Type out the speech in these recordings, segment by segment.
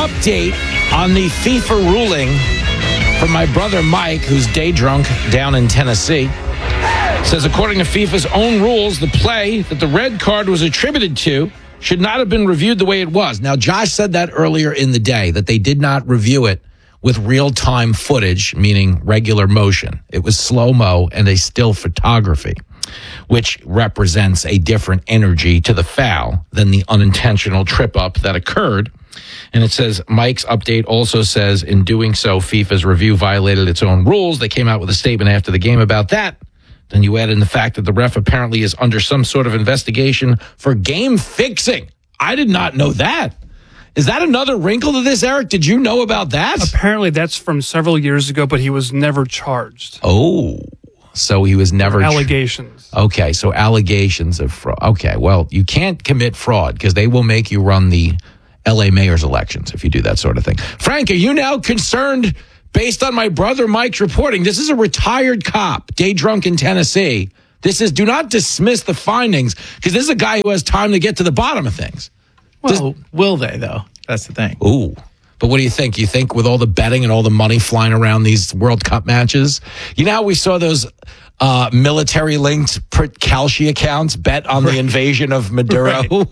update on the FIFA ruling from my brother Mike, who's day drunk down in Tennessee. Says, according to FIFA's own rules, the play that the red card was attributed to should not have been reviewed the way it was. Now, Josh said that earlier in the day, that they did not review it with real-time footage, meaning regular motion. It was slow-mo and a still photography, which represents a different energy to the foul than the unintentional trip-up that occurred. And it says, Mike's update also says, in doing so, FIFA's review violated its own rules. They came out with a statement after the game about that. Then you add in the fact that the ref apparently is under some sort of investigation for game fixing. I did not know that. Is that another wrinkle to this, Eric? Did you know about that? Apparently that's from several years ago, but he was never charged. Oh, so he was never... Allegations. Okay, so allegations of fraud. Okay, well, you can't commit fraud because they will make you run the L.A. mayor's elections if you do that sort of thing. Frank, are you now concerned... Based on my brother Mike's reporting, this is a retired cop, day drunk in Tennessee. Do not dismiss the findings, because this is a guy who has time to get to the bottom of things. Well, will they, though? That's the thing. Ooh. But what do you think? You think with all the betting and all the money flying around these World Cup matches? You know how we saw those military-linked Kalshi accounts bet on the invasion of Maduro? Right.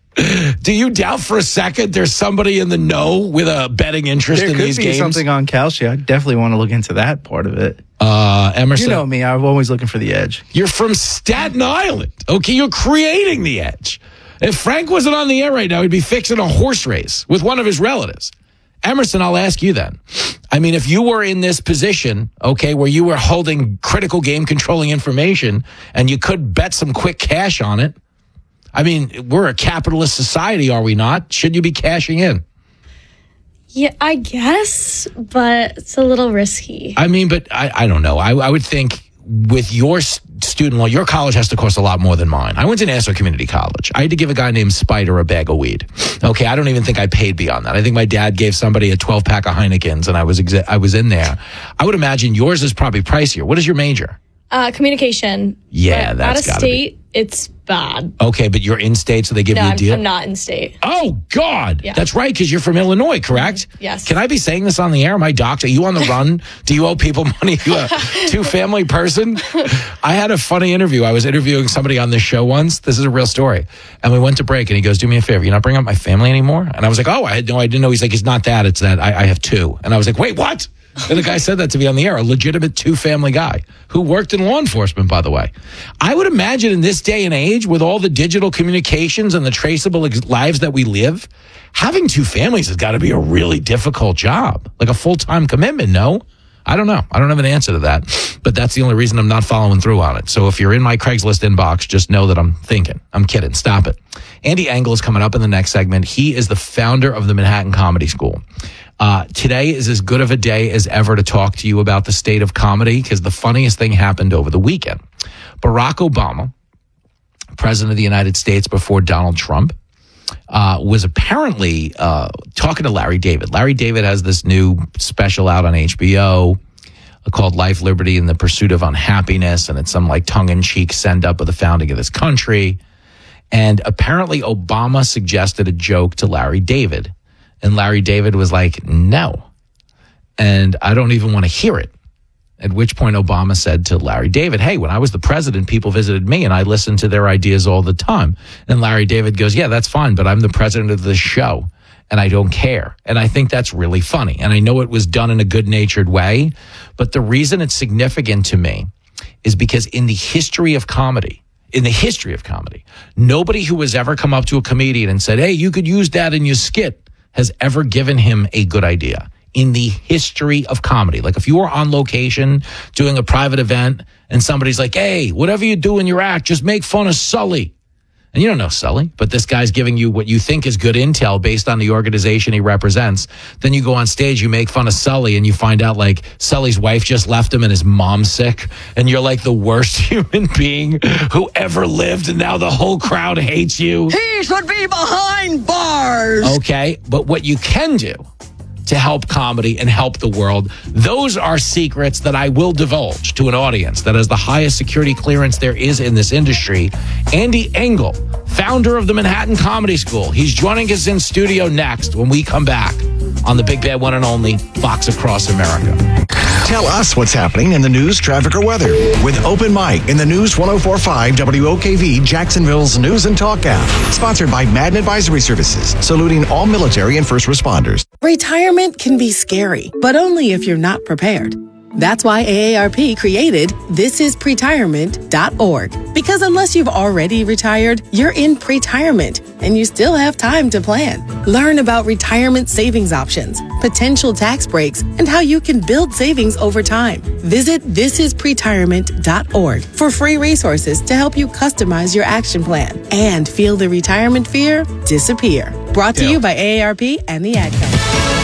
Do you doubt for a second there's somebody in the know with a betting interest in these games? There could be something on Kalshi. I definitely want to look into that part of it. Emerson. You know me. I'm always looking for the edge. You're from Staten Island. Okay, you're creating the edge. If Frank wasn't on the air right now, he'd be fixing a horse race with one of his relatives. Emerson, I'll ask you then. I mean, if you were in this position, okay, where you were holding critical game controlling information and you could bet some quick cash on it, I mean, we're a capitalist society, are we not? Should you be cashing in? Yeah, I guess, but it's a little risky. I mean, but I don't know. I would think with your student loan, your college has to cost a lot more than mine. I went to Nassau Community College. I had to give a guy named Spider a bag of weed. Okay, I don't even think I paid beyond that. I think my dad gave somebody a 12-pack of Heinekens, and I was in there. I would imagine yours is probably pricier. What is your major? Communication. Yeah, that's out of state, it's bad. Okay, but you're in state, so they give you a deal? I'm not in state. Oh, God. Yeah. That's right, because you're from Illinois, correct? Yes. Can I be saying this on the air? My doctor, are you on the run? Do you owe people money? You a two-family person? I had a funny interview. I was interviewing somebody on this show once. This is a real story. And we went to break, and he goes, do me a favor. You're not bringing up my family anymore? And I was like, oh, I didn't know. He's like, it's not that. It's that I have two. And I was like, wait, what? And the guy said that to me on the air, a legitimate two-family guy who worked in law enforcement, by the way. I would imagine in this day and age, with all the digital communications and the traceable lives that we live, having two families has got to be a really difficult job, like a full-time commitment, no? I don't know. I don't have an answer to that, but that's the only reason I'm not following through on it. So if you're in my Craigslist inbox, just know that I'm thinking. I'm kidding. Stop it. Andy Engel is coming up in the next segment. He is the founder of the Manhattan Comedy School. Today is as good of a day as ever to talk to you about the state of comedy, because the funniest thing happened over the weekend. Barack Obama, president of the United States before Donald Trump, was apparently talking to Larry David. Larry David has this new special out on HBO called Life, Liberty, and the Pursuit of Unhappiness, and it's some like tongue-in-cheek send-up of the founding of this country. And apparently Obama suggested a joke to Larry David. And Larry David was like, no. And I don't even want to hear it. At which point Obama said to Larry David, hey, when I was the president, people visited me and I listened to their ideas all the time. And Larry David goes, yeah, that's fine, but I'm the president of the show and I don't care. And I think that's really funny. And I know it was done in a good-natured way, but the reason it's significant to me is because in the history of comedy, nobody who has ever come up to a comedian and said, hey, you could use that in your skit has ever given him a good idea in the history of comedy. Like if you were on location doing a private event and somebody's like, hey, whatever you do in your act, just make fun of Sully. And you don't know Sully, but this guy's giving you what you think is good intel based on the organization he represents. Then you go on stage, you make fun of Sully, and you find out like Sully's wife just left him and his mom's sick. And you're like the worst human being who ever lived. And now the whole crowd hates you. He should be behind bars. Okay, but what you can do to help comedy and help the world, those are secrets that I will divulge to an audience that has the highest security clearance there is in this industry. Andy Engel, founder of the Manhattan Comedy School. He's joining us in studio next when we come back. on the big bad one and only Fox Across America. Tell us what's happening in the news, traffic, or weather with Open Mic in the News 104.5 WOKV, Jacksonville's News and Talk app. Sponsored by Madden Advisory Services, saluting all military and first responders. Retirement can be scary, but only if you're not prepared. That's why AARP created thisispretirement.org. Because unless you've already retired, you're in pretirement and you still have time to plan. Learn about retirement savings options, potential tax breaks, and how you can build savings over time. Visit thisispretirement.org for free resources to help you customize your action plan and feel the retirement fear disappear. Brought to you by AARP and the Ad Council.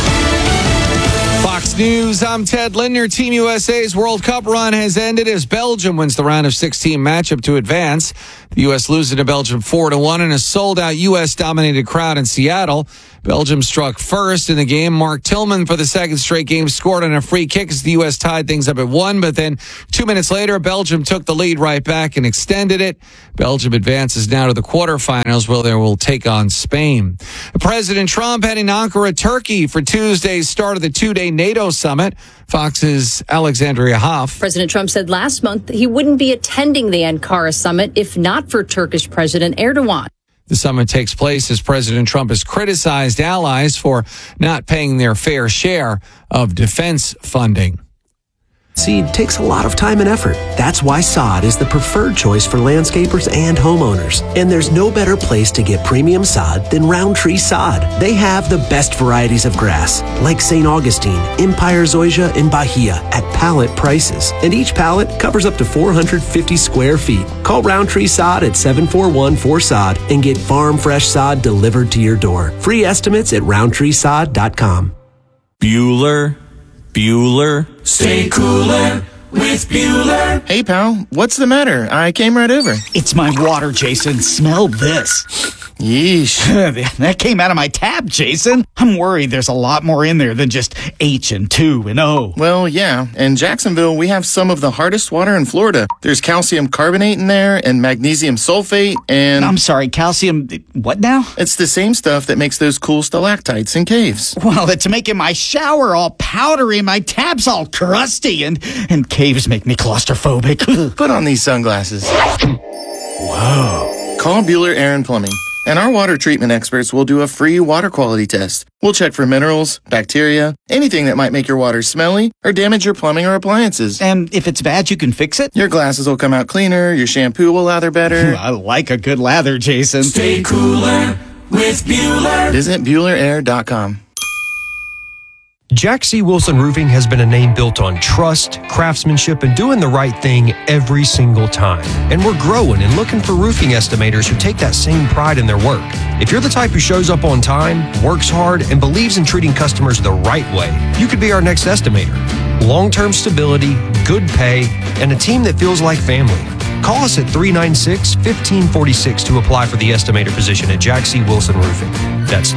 Fox News, I'm Ted Lindner. Team USA's World Cup run has ended as Belgium wins the round of 16 matchup to advance. The U.S. losing to Belgium 4-1 in a sold-out U.S.-dominated crowd in Seattle. Belgium struck first in the game. Mark Tillman, for the second straight game, scored on a free kick as the U.S. tied things up at 1. But then 2 minutes later, Belgium took the lead right back and extended it. Belgium advances now to the quarterfinals, where they will take on Spain. President Trump heading to Ankara, Turkey for Tuesday's start of the two-day NATO summit. Fox's Alexandria Hoff. President Trump said last month he wouldn't be attending the Ankara summit if not for Turkish President Erdogan. The summit takes place as President Trump has criticized allies for not paying their fair share of defense funding. Seed takes a lot of time and effort. That's why sod is the preferred choice for landscapers and homeowners. And there's no better place to get premium sod than Roundtree Sod. They have the best varieties of grass, like St. Augustine, Empire Zoysia, and Bahia, at pallet prices. And each pallet covers up to 450 square feet. Call Roundtree Sod at 741-4SOD and get farm fresh sod delivered to your door. Free estimates at roundtreesod.com. Bueller. Stay cooler with Bueller. Hey, pal, what's the matter? I came right over. It's my water, Jason. Smell this. Yeesh. That came out of my tap, Jason. I'm worried there's a lot more in there than just H2 and O. Well, yeah. In Jacksonville, we have some of the hardest water in Florida. There's calcium carbonate in there and magnesium sulfate and... I'm sorry, calcium... what now? It's the same stuff that makes those cool stalactites in caves. Well, it's making my shower all powdery and my tap's all crusty and caves make me claustrophobic. Put on these sunglasses. Whoa. Call Bueller Air and Plumbing. And our water treatment experts will do a free water quality test. We'll check for minerals, bacteria, anything that might make your water smelly or damage your plumbing or appliances. And if it's bad, you can fix it? Your glasses will come out cleaner, your shampoo will lather better. I like a good lather, Jason. Stay cooler with Bueller. Visit BuellerAir.com. Jack C. Wilson Roofing has been a name built on trust, craftsmanship, and doing the right thing every single time. And we're growing and looking for roofing estimators who take that same pride in their work. If you're the type who shows up on time, works hard, and believes in treating customers the right way, you could be our next estimator. Long-term stability, good pay, and a team that feels like family. Call us at 396-1546 to apply for the estimator position at Jack C. Wilson Roofing. That's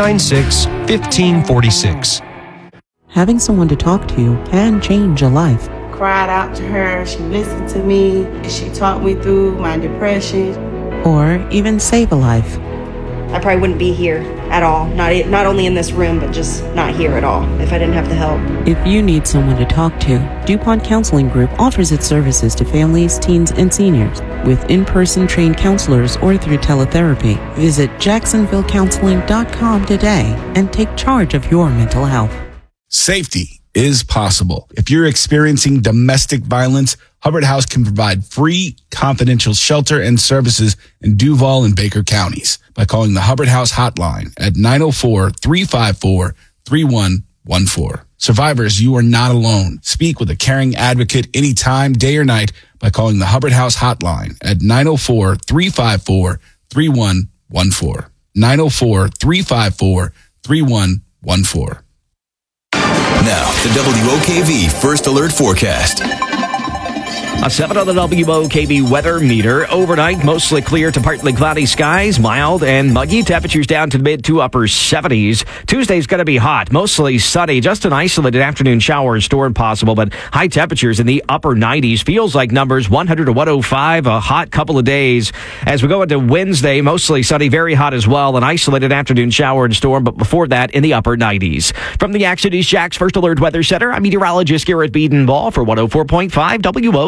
396-1546. Having someone to talk to can change a life. Cried out to her, she listened to me, and she talked me through my depression. Or even save a life. I probably wouldn't be here at all. Not only in this room, but just not here at all if I didn't have the help. If you need someone to talk to, DuPont Counseling Group offers its services to families, teens, and seniors with in-person trained counselors or through teletherapy. Visit JacksonvilleCounseling.com today and take charge of your mental health. Safety is possible. If you're experiencing domestic violence, Hubbard House can provide free, confidential shelter and services in Duval and Baker counties by calling the Hubbard House hotline at 904-354-3114. Survivors, you are not alone. Speak with a caring advocate anytime, day or night, by calling the Hubbard House hotline at 904-354-3114. 904-354-3114. Now, the WOKV First Alert Forecast. A 7 on the WOKV weather meter. Overnight, mostly clear to partly cloudy skies, mild and muggy. Temperatures down to the mid to upper 70s. Tuesday's going to be hot, mostly sunny. Just an isolated afternoon shower and storm possible, but high temperatures in the upper 90s. Feels like numbers 100 to 105. A hot couple of days. As we go into Wednesday, mostly sunny, very hot as well. An isolated afternoon shower and storm, but before that, in the upper 90s. From the Action News Jax First Alert Weather Center, I'm meteorologist Garrett Beadenball for 104.5 WO.